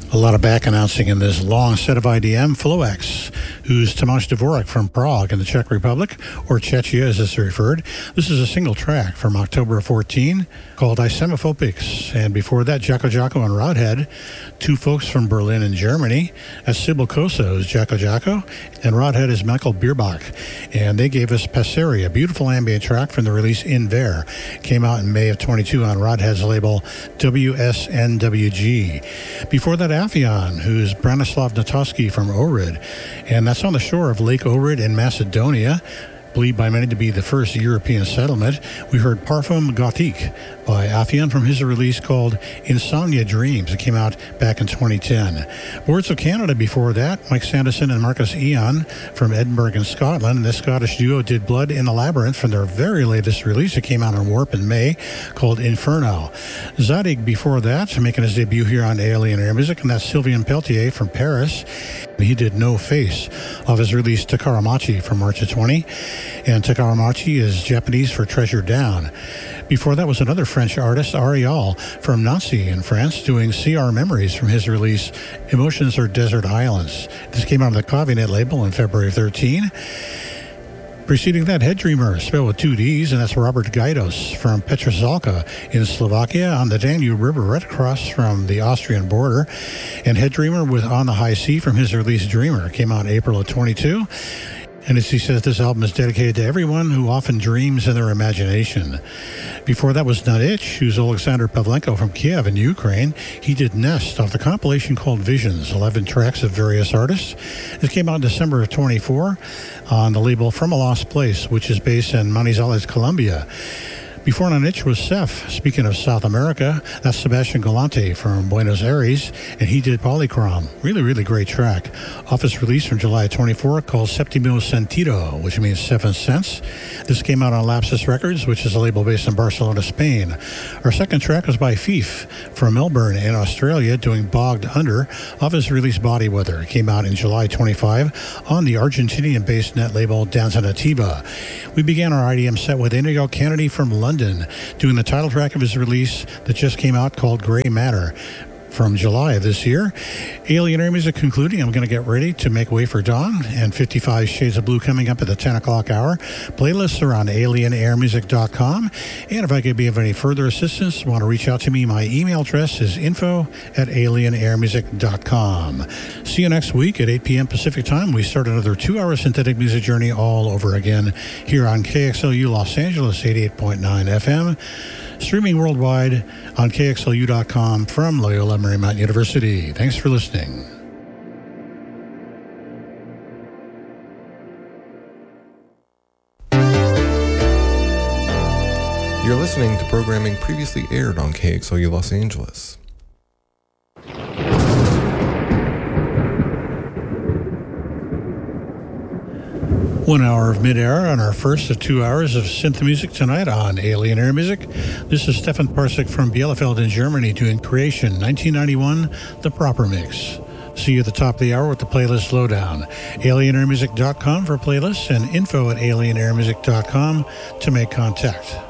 A lot of back announcing in this long set of IDM. Floex, who's Tomáš Dvorak from Prague in the Czech Republic, or Czechia as it's referred. This is a single track from October 14 called I Semophobics. And before that, Jacko Jacko and Rodhead, two folks from Berlin in Germany. That's Sybil Koso is Jacko Jacko, and Rodhead is Michael Bierbach. And they gave us Passeria, a beautiful ambient track from the release In Ver. Came out in May of 22 on Rodhead's label WSNWG. Before that, Afion, who's Branislav Natowski from Ohrid, and that's on the shore of Lake Ohrid in Macedonia, believed by many to be the first European settlement. We heard Parfum Gothique by Afion from his release called Insomnia Dreams. It came out back in 2010. Boards of Canada before that, Mike Sanderson and Marcus Eon from Edinburgh in Scotland. This Scottish duo did Blood in the Labyrinth from their very latest release. It came out on Warp in May called Inferno. Zadig before that, making his debut here on Alien Air Music, and that's Sylvain Peltier from Paris. He did No Face of his release Takaramachi from March of 20. And Takaramachi is Japanese for Treasure Down. Before that was another French artist, Ariel from Nancy in France, doing CR Memories from his release Emotions or Desert Islands. This came out on the Cavinet label in February of 13. Preceding that, Head Dreamer, spelled with two Ds, and that's Robert Gajdos from Petržalka in Slovakia on the Danube River, right across from the Austrian border. And Head Dreamer with On the High Sea from his release Dreamer. Came out in April of 22. And as he says, this album is dedicated to everyone who often dreams in their imagination. Before that was Not Itch, who's Alexander Pavlenko from Kiev in Ukraine. He did Nest off the compilation called Visions, 11 tracks of various artists. It came out in December of 24 on the label From a Lost Place, which is based in Manizales, Colombia. Before Not Itch was Seth. Speaking of South America, that's Sebastian Galante from Buenos Aires, and he did Polychrom. Really, really great track. Off his release from July 24 called Septimo Sentido, which means Seventh Sense. This came out on Lapsus Records, which is a label based in Barcelona, Spain. Our second track was by Fief from Melbourne in Australia, doing Bogged Under off his release Body Weather. It came out in July 25 on the Argentinian-based net label Danza Nativa. We began our IDM set with Inigo Kennedy from London, doing the title track of his release that just came out called Gray Matter from July of this year. Alien Air Music concluding. I'm going to get ready to make way for dawn, and 55 Shades of Blue coming up at the 10 o'clock hour. Playlists are on alienairmusic.com, and if I could be of any further assistance, want to reach out to me, my email address is info@alienairmusic.com. See you next week at 8 p.m. Pacific time. We start another 2-hour synthetic music journey all over again here on KXLU Los Angeles 88.9 FM. Streaming worldwide on KXLU.com from Loyola Marymount University. Thanks for listening. You're listening to programming previously aired on KXLU Los Angeles. 1 hour of mid-air on our first of 2 hours of synth music tonight on Alien Air Music. This is Stefan Parsik from Bielefeld in Germany doing Creation 1991, the proper mix. See you at the top of the hour with the playlist lowdown. alienairmusic.com for playlists and info@alienairmusic.com to make contact.